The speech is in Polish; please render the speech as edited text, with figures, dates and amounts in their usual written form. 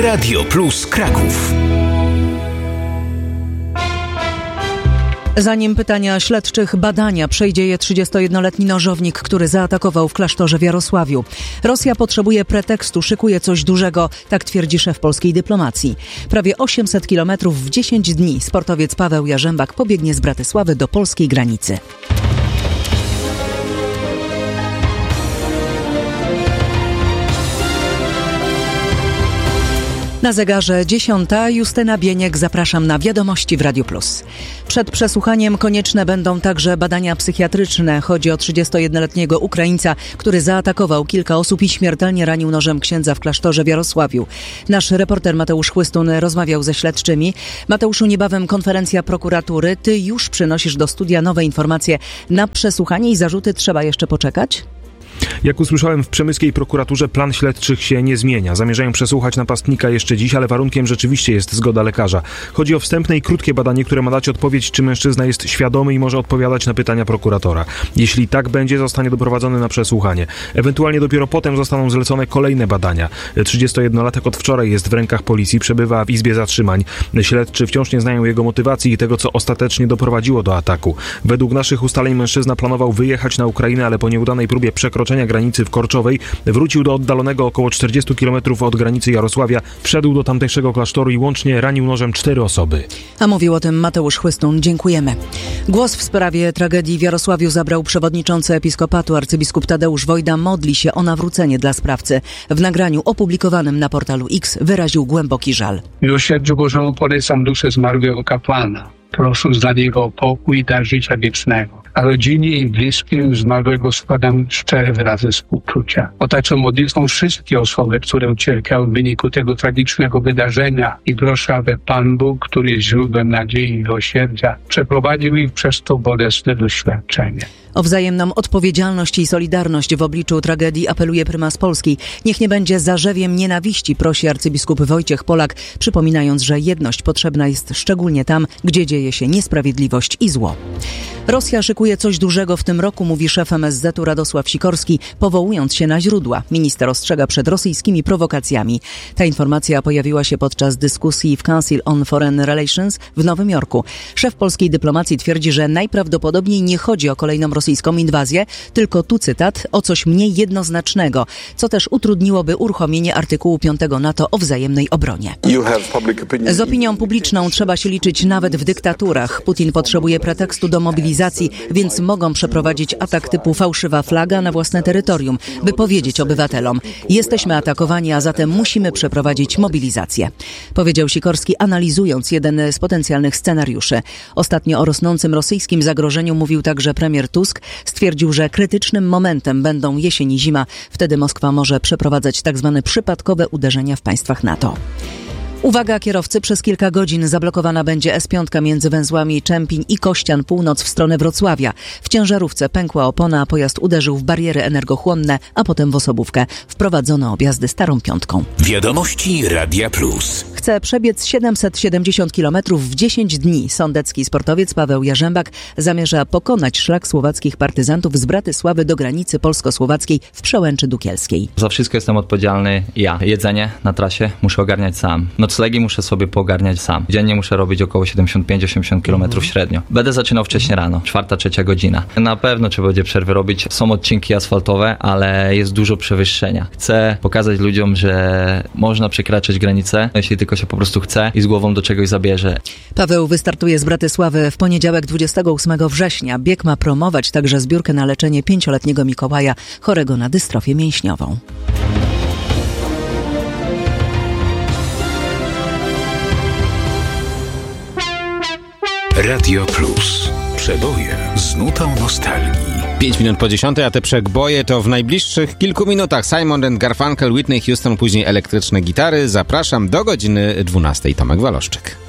Radio Plus Kraków. Zanim pytania śledczych, badania przejdzie je 31-letni nożownik, który zaatakował w klasztorze w Jarosławiu. Rosja potrzebuje pretekstu, szykuje coś dużego, tak twierdzi szef polskiej dyplomacji. Prawie 800 kilometrów w 10 dni sportowiec Paweł Jarzębak pobiegnie z Bratysławy do polskiej granicy. Na zegarze 10. Justyna Bieniek, zapraszam na Wiadomości w Radiu Plus. Przed przesłuchaniem konieczne będą także badania psychiatryczne. Chodzi o 31-letniego Ukraińca, który zaatakował kilka osób i śmiertelnie ranił nożem księdza w klasztorze w Jarosławiu. Nasz reporter Mateusz Chłystun rozmawiał ze śledczymi. Mateuszu, niebawem konferencja prokuratury. Ty już przynosisz do studia nowe informacje. Na przesłuchanie i zarzuty trzeba jeszcze poczekać? Jak usłyszałem, w przemyskiej prokuraturze plan śledczych się nie zmienia. Zamierzają przesłuchać napastnika jeszcze dziś, ale warunkiem rzeczywiście jest zgoda lekarza. Chodzi o wstępne i krótkie badanie, które ma dać odpowiedź, czy mężczyzna jest świadomy i może odpowiadać na pytania prokuratora. Jeśli tak będzie, zostanie doprowadzony na przesłuchanie. Ewentualnie dopiero potem zostaną zlecone kolejne badania. 31-latek od wczoraj jest w rękach policji, przebywa w izbie zatrzymań. Śledczy wciąż nie znają jego motywacji i tego, co ostatecznie doprowadziło do ataku. Według naszych ustaleń mężczyzna planował wyjechać na Ukrainę, ale po nieudanej próbie przekroczenia granicy w Korczowej wrócił do oddalonego około 40 km od granicy Jarosławia, wszedł do tamtejszego klasztoru i łącznie ranił nożem 4 osoby. A mówił o tym Mateusz Chłystun. Dziękujemy. Głos w sprawie tragedii w Jarosławiu zabrał przewodniczący episkopatu arcybiskup Tadeusz Wojda. Modli się o nawrócenie dla sprawcy. W nagraniu opublikowanym na portalu X wyraził głęboki żal. Miłosierdziu Bożemu polecam duszę zmarłego kapłana, prosząc dla niego o pokój i dar życia wiecznego. A rodzinie i bliskim zmarłego składam szczere wyrazy współczucia. Otaczam modlitwą wszystkie osoby, które ucierpiały w wyniku tego tragicznego wydarzenia i proszę, aby Pan Bóg, który jest źródłem nadziei i miłosierdzia, przeprowadził ich przez to bolesne doświadczenie. O wzajemną odpowiedzialność i solidarność w obliczu tragedii apeluje prymas Polski. Niech nie będzie zarzewiem nienawiści, prosi arcybiskup Wojciech Polak, przypominając, że jedność potrzebna jest szczególnie tam, gdzie dzieje się niesprawiedliwość i zło. Rosja szykuje coś dużego w tym roku, mówi szef MSZ-u Radosław Sikorski, powołując się na źródła. Minister ostrzega przed rosyjskimi prowokacjami. Ta informacja pojawiła się podczas dyskusji w Council on Foreign Relations w Nowym Jorku. Szef polskiej dyplomacji twierdzi, że najprawdopodobniej nie chodzi o kolejną rosyjską inwazję, tylko tu cytat, o coś mniej jednoznacznego, co też utrudniłoby uruchomienie artykułu 5 NATO o wzajemnej obronie. Z opinią publiczną trzeba się liczyć nawet w dyktaturach. Putin potrzebuje pretekstu do mobilizacji, więc mogą przeprowadzić atak typu fałszywa flaga na własne terytorium, by powiedzieć obywatelom: jesteśmy atakowani, a zatem musimy przeprowadzić mobilizację. Powiedział Sikorski, analizując jeden z potencjalnych scenariuszy. Ostatnio o rosnącym rosyjskim zagrożeniu mówił także premier Tusk. Stwierdził, że krytycznym momentem będą jesień i zima. Wtedy Moskwa może przeprowadzać tzw. przypadkowe uderzenia w państwach NATO. Uwaga kierowcy, przez kilka godzin zablokowana będzie S5 między węzłami Czempiń i Kościan Północ w stronę Wrocławia. W ciężarówce pękła opona, a pojazd uderzył w bariery energochłonne, a potem w osobówkę. Wprowadzono objazdy Starą Piątką. Wiadomości Radia Plus. Chce przebiec 770 km w 10 dni. Sądecki sportowiec Paweł Jarzębak zamierza pokonać szlak słowackich partyzantów z Bratysławy do granicy polsko-słowackiej w Przełęczy Dukielskiej. Za wszystko jestem odpowiedzialny ja. Jedzenie na trasie muszę ogarniać sam. Noclegi muszę sobie poogarniać sam. Dziennie muszę robić około 75-80 km średnio. Będę zaczynał wcześnie rano, 4-3 godzina. Na pewno trzeba będzie przerwy robić. Są odcinki asfaltowe, ale jest dużo przewyższenia. Chcę pokazać ludziom, że można przekraczać granice, jeśli tylko się po prostu chce i z głową do czegoś zabierze. Paweł wystartuje z Bratysławy w poniedziałek 28 września. Bieg ma promować także zbiórkę na leczenie 5-letniego Mikołaja chorego na dystrofię mięśniową. Radio Plus. Przeboje z nutą nostalgii. 5 minut po 10, a te przeboje to w najbliższych kilku minutach Simon & Garfunkel, Whitney Houston, później elektryczne gitary. Zapraszam do godziny 12. Tomek Waloszczyk.